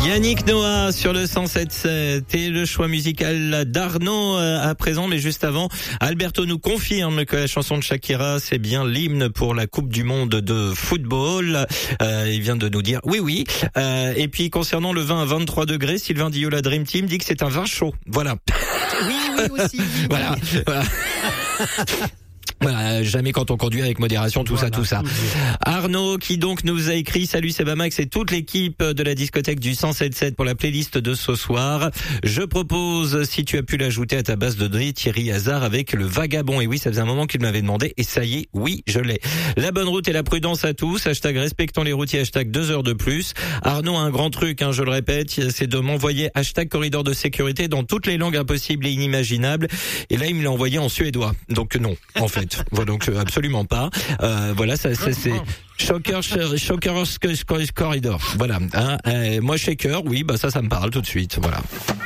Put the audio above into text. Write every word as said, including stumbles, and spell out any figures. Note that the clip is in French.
Yannick Noah sur le cent sept sept et le choix musical d'Arnaud à présent, mais juste avant, Alberto nous confirme que la chanson de Shakira, c'est bien l'hymne pour la Coupe du Monde de football. Euh, il vient de nous dire oui, oui. Euh, et puis concernant le vin à vingt-trois degrés, Sylvain Dillot, la Dream Team, dit que c'est un vin chaud. Voilà. Oui, oui, aussi. Voilà. Voilà. Voilà, jamais quand on conduit avec modération, tout voilà, ça, tout ça. Arnaud qui donc nous a écrit: salut, c'est Bamax et toute l'équipe de la discothèque du cent sept sept pour la playlist de ce soir. Je propose, si tu as pu l'ajouter à ta base de données, Thierry Hazard avec Le Vagabond. Et oui, ça faisait un moment qu'il m'avait demandé et ça y est, oui, je l'ai. La bonne route et la prudence à tous. Hashtag respectons les routiers, hashtag deux heures de plus. Arnaud a un grand truc, hein, je le répète, c'est de m'envoyer hashtag corridor de sécurité dans toutes les langues impossibles et inimaginables. Et là, il me l'a envoyé en suédois. Donc non, en fait. Voilà, donc absolument pas. Euh, voilà, ça, ça c'est Shocker, Shocker Corridor. Voilà. Hein, euh, moi, Shaker, oui, bah ça, ça me parle tout de suite. Voilà.